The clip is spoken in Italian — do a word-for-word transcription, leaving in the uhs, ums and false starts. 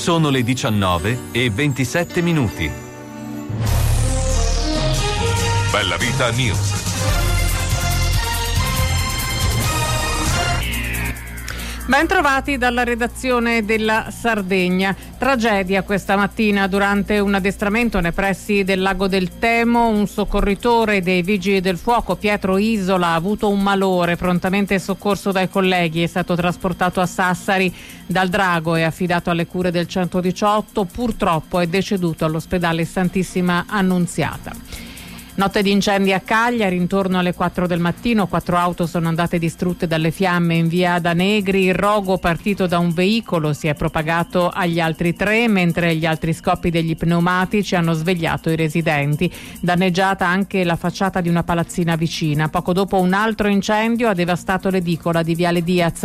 Sono le diciannove e ventisette minuti. Bella Vita News. Ben trovati dalla redazione della Sardegna. Tragedia questa mattina durante un addestramento nei pressi del lago del Temo. Un soccorritore dei Vigili del Fuoco, Pietro Isola, ha avuto un malore. Prontamente soccorso dai colleghi, è stato trasportato a Sassari dal drago e affidato alle cure del centodiciotto. Purtroppo è deceduto all'ospedale Santissima Annunziata. Notte di incendi a Cagliari, intorno alle quattro del mattino, quattro auto sono andate distrutte dalle fiamme in via Danegri. Il rogo partito da un veicolo si è propagato agli altri tre, mentre gli altri scoppi degli pneumatici hanno svegliato i residenti. Danneggiata anche la facciata di una palazzina vicina. Poco dopo un altro incendio ha devastato l'edicola di Viale Diaz